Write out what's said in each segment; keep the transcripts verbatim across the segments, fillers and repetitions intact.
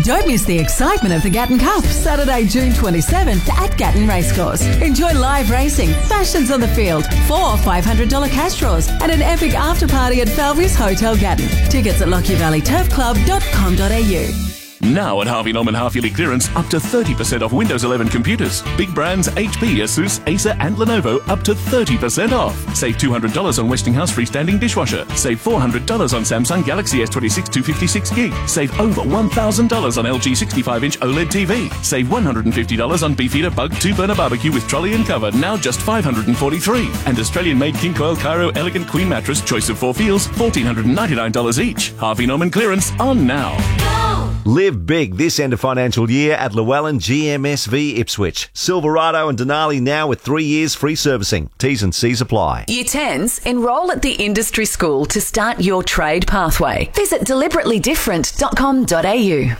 Don't miss the excitement of the Gatton Cup, Saturday, June twenty-seventh at Gatton Racecourse. Enjoy live racing, fashions on the field, four five hundred dollars cash draws, and an epic after party at Falvis Hotel Gatton. Tickets at lockyer valley turf club dot com dot a u. Now at Harvey Norman half-yearly clearance, up to thirty percent off Windows eleven computers. Big brands H P, Asus, Acer and Lenovo up to thirty percent off. Save two hundred dollars on Westinghouse freestanding dishwasher. Save four hundred dollars on Samsung Galaxy S twenty-six two fifty-six gig. Save over one thousand dollars on L G sixty-five inch OLED T V. Save one hundred fifty dollars on Beefeater Bug two burner barbecue with trolley and cover, now just five hundred forty-three dollars. And Australian-made King Coil Cairo Elegant Queen Mattress, choice of four feels, one thousand four hundred ninety-nine dollars each. Harvey Norman clearance on now. Live big this end of financial year at Llewellyn G M S V Ipswich. Silverado and Denali now with three years free servicing. T's and C's apply. Year tens, enrol at the industry school to start your trade pathway. Visit deliberately different dot com dot a u.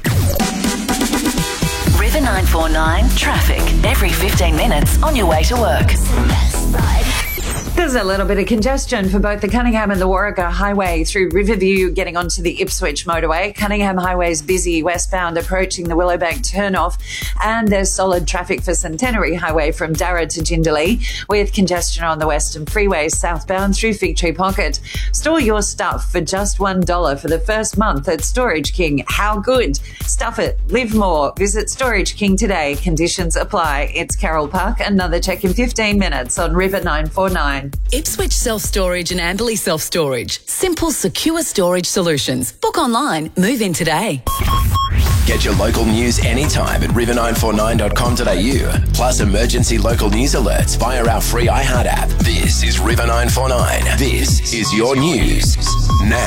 River nine four nine traffic every fifteen minutes on your way to work. There's a little bit of congestion for both the Cunningham and the Warwick Highway through Riverview getting onto the Ipswich motorway. Cunningham Highway is busy westbound approaching the Willowbank turnoff, and there's solid traffic for Centenary Highway from Darra to Jindalee, with congestion on the Western Freeway southbound through Fig Tree Pocket. Store your stuff for just one dollar for the first month at Storage King. How good? Stuff it. Live more. Visit Storage King today. Conditions apply. It's Carol Park. Another check in fifteen minutes on River nine four nine. Ipswich Self-Storage and Amberley Self-Storage. Simple, secure storage solutions. Book online. Move in today. Get your local news anytime at river nine four nine dot com dot a u. Plus emergency local news alerts via our free iHeart app. This is River nine four nine. This is your news now.